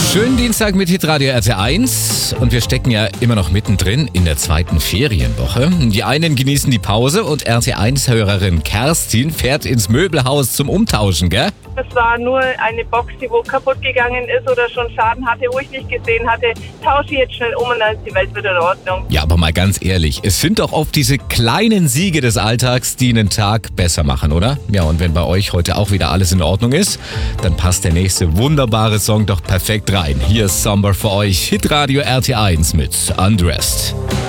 Schönen Dienstag mit Hitradio RT1 und wir stecken ja immer noch mittendrin in der zweiten Ferienwoche. Die einen genießen die Pause und RT1-Hörerin Kerstin fährt ins Möbelhaus zum Umtauschen, gell? Es war nur eine Box, die wo kaputt gegangen ist oder schon Schaden hatte, wo ich nicht gesehen hatte. Tausche jetzt schnell um und dann ist die Welt wieder in Ordnung. Ja, aber mal ganz ehrlich, es sind doch oft diese kleinen Siege des Alltags, die einen Tag besser machen, oder? Ja, und wenn bei euch heute auch wieder alles in Ordnung ist, dann passt der nächste wunderbare Song doch perfekt rein. Hier ist Somber für euch, Hitradio RT1 mit Undressed.